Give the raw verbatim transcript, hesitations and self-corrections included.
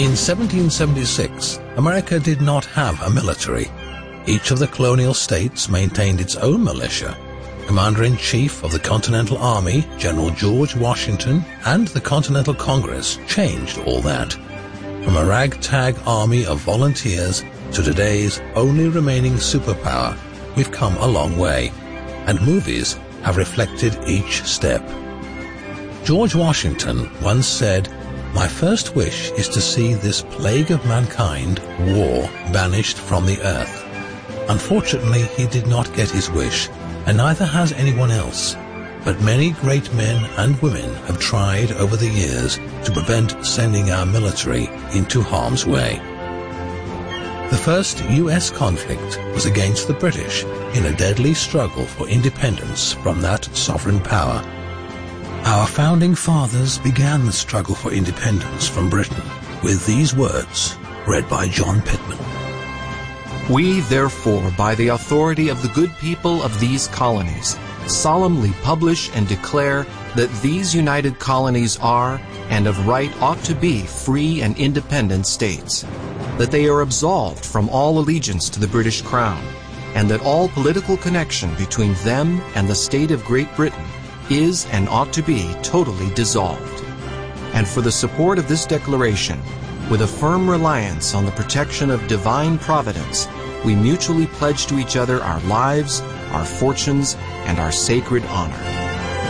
In seventeen seventy-six, America did not have a military. Each of the colonial states maintained its own militia. Commander-in-Chief of the Continental Army, General George Washington, and the Continental Congress changed all that. From a ragtag army of volunteers to today's only remaining superpower, we've come a long way, and movies have reflected each step. George Washington once said, "My first wish is to see this plague of mankind, war, banished from the earth." Unfortunately, he did not get his wish, and neither has anyone else. But many great men and women have tried over the years to prevent sending our military into harm's way. The first U S conflict was against the British in a deadly struggle for independence from that sovereign power. Our founding fathers began the struggle for independence from Britain with these words, read by John Pittman. We, therefore, by the authority of the good people of these colonies, solemnly publish and declare that these united colonies are, and of right ought to be, free and independent states, that they are absolved from all allegiance to the British Crown, and that all political connection between them and the state of Great Britain is and ought to be totally dissolved. And for the support of this declaration, with a firm reliance on the protection of divine providence, we mutually pledge to each other our lives, our fortunes, and our sacred honor.